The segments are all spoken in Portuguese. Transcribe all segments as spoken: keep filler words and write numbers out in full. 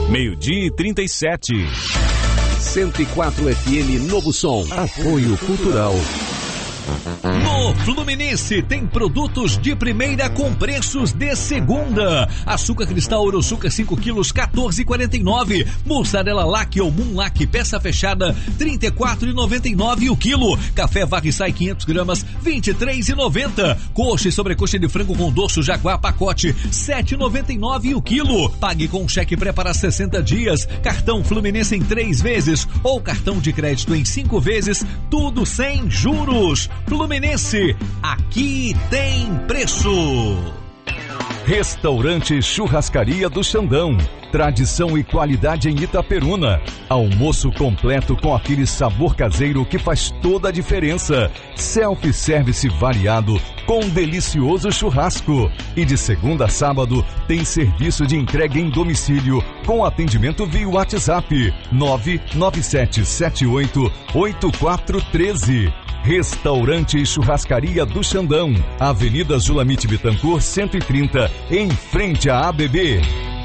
Meio-dia e trinta e sete. cento e quatro F M Novo Som. Apoio Cultural. No Fluminense tem produtos de primeira com preços de segunda. Açúcar cristal Oroçuca cinco quilos, quatorze e quarenta e nove. Mussarela Lac ou Moonlac peça fechada, trinta e quatro e noventa e nove o quilo. Café Varriçai quinhentos gramas, vinte e três e noventa. Coxa e sobrecoxa de frango com dorso Jaguar pacote, sete e noventa e nove o quilo. Pague com cheque pré para sessenta dias. Cartão Fluminense em três vezes ou cartão de crédito em cinco vezes, tudo sem juros. Fluminense, aqui tem preço. Restaurante Churrascaria do Xandão. Tradição e qualidade em Itaperuna. Almoço completo com aquele sabor caseiro que faz toda a diferença. Self-service variado com um delicioso churrasco. E de segunda a sábado tem serviço de entrega em domicílio com atendimento via WhatsApp nove nove sete sete oito oito quatro um três. Restaurante e Churrascaria do Xandão, Avenida Zulamite Bittencourt cento e trinta, em frente à A B B.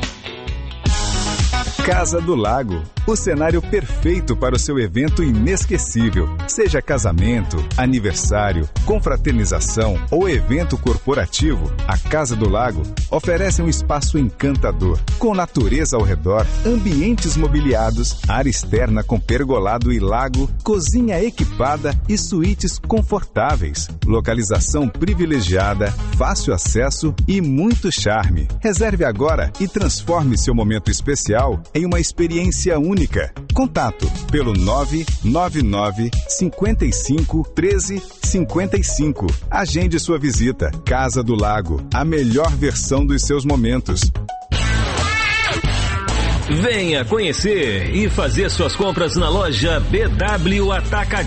Casa do Lago, o cenário perfeito para o seu evento inesquecível. Seja casamento, aniversário, confraternização ou evento corporativo, a Casa do Lago oferece um espaço encantador, com natureza ao redor, ambientes mobiliados, área externa com pergolado e lago, cozinha equipada e suítes confortáveis, localização privilegiada, fácil acesso e muito charme. Reserve agora e transforme seu momento especial em uma experiência única. Contato pelo nove nove nove, cinco cinco, um três cinco cinco. Agende sua visita. Casa do Lago, a melhor versão dos seus momentos. Venha conhecer e fazer suas compras na loja B W Atacadista.